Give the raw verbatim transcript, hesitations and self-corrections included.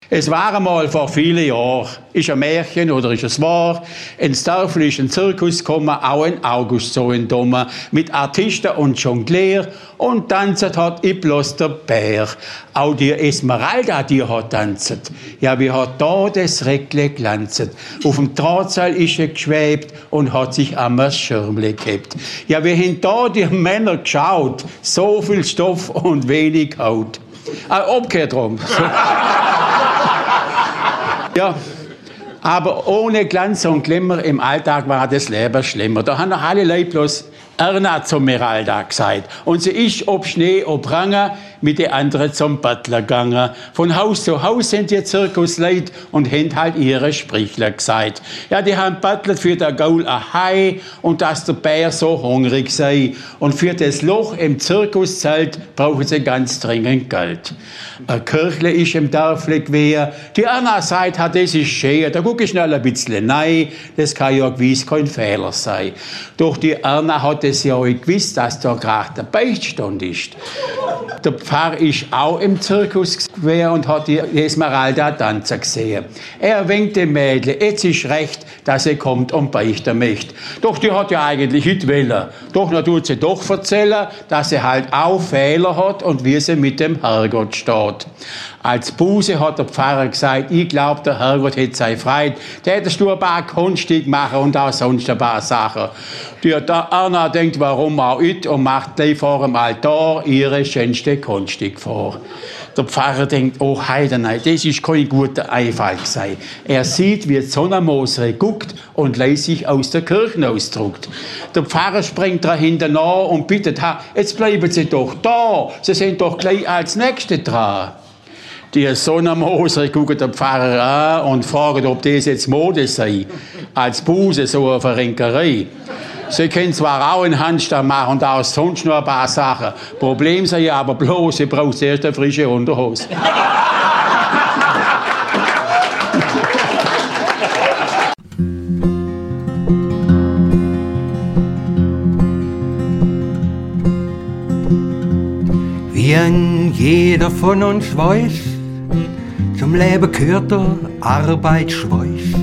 Es war einmal vor vielen Jahren, ist ein Märchen oder ist es wahr, ins Dörfli ist ein Zirkus gekommen, auch in August so in Domen, mit Artisten und Jonglier und tanzt hat ich bloß der Bär. Auch die Esmeralda, die hat tanzt. Ja, wie hat da das Reckle glanzt. Auf dem Drahtseil ist er geschwebt und hat sich am Schirmle gehabt. Ja, wir haben da die Männer geschaut, so viel Stoff und wenig Haut. Ah, umgekehrt rum. So. Ja, aber ohne Glanz und Glimmer im Alltag war das Leben schlimmer. Da haben alle Leute bloß Erna zum Meralda gesagt. Und sie ist ob Schnee, ob Range, mit den anderen zum Butler gegangen. Von Haus zu Haus sind die Zirkusleute und haben halt ihre Sprichler gesagt. Ja, die haben Butler für der Gaul ein Hai und dass der Bär so hungrig sei. Und für das Loch im Zirkuszelt brauchen sie ganz dringend Geld. Ein Kirchle ist im Dörfli gewesen. Die Erna sagt, das ist schön, da guck ich schnell ein bisschen rein. Das kann ja gewiss kein Fehler sein. Doch die Erna hat es ja auch gewusst, dass da gerade der Beichtstand ist. Der Pfarrer ist auch im Zirkus gewesen und hat die Esmeralda tanzen gesehen. Er winkt dem Mädchen, jetzt ist recht, dass sie kommt und beichten möchte. Doch die hat ja eigentlich nicht wollen. Doch dann tut sie doch erzählen, dass sie halt auch Fehler hat und wie sie mit dem Herrgott steht. Als Buße hat der Pfarrer gesagt, ich glaube, der Herrgott hätte sei Freude. Der hättest du ein paar Kunststücke machen und auch sonst ein paar Sachen. Die Erna denkt, warum auch nicht, und macht gleich vor dem Altar ihre schönste Kunststück vor. Der Pfarrer denkt, oh Heidenei, das ist kein guter Einfall gewesen. Er sieht, wie die Sonnenmosere guckt und lässt sich aus der Kirche ausdruckt. Der Pfarrer springt dahinter nach und bittet, ha, jetzt bleiben Sie doch da, Sie sind doch gleich als Nächste dran. Die Sonnenmoser gucken den Pfarrer an und fragen, ob das jetzt Mode sei. Als Buße, so eine Verrenkerei. Sie können zwar auch einen Handstand machen und auch sonst noch ein paar Sachen. Problem sei aber bloß, sie braucht zuerst eine frische Unterhose. Wie ein jeder von uns weiß, zum Leben gehört der Arbeitsschweiß.